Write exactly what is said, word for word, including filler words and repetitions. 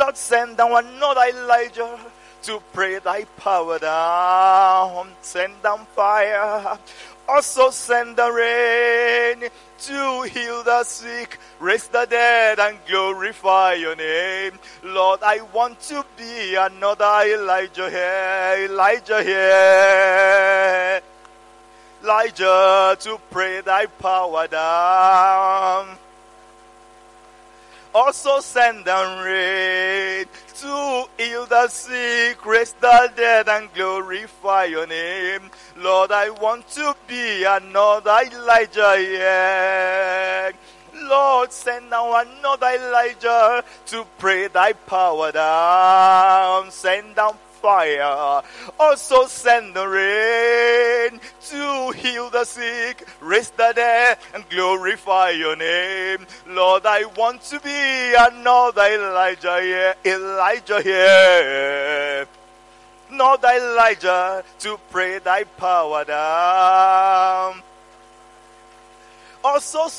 Lord, send down another Elijah to pray thy power down. Send down fire. Also send the rain to heal the sick, raise the dead, and glorify your name. Lord, I want to be another Elijah here, Elijah here. Elijah to pray thy power down. Also send down rain to heal the sick, raise the dead, and glorify your name. Lord, I want to be another Elijah here. Lord, send now another Elijah to pray thy power down. Send down fire. Also send the rain to heal the sick, raise the dead, and glorify your name. Lord, I want to be another Elijah here, Elijah here. Not Elijah to pray thy power down. Also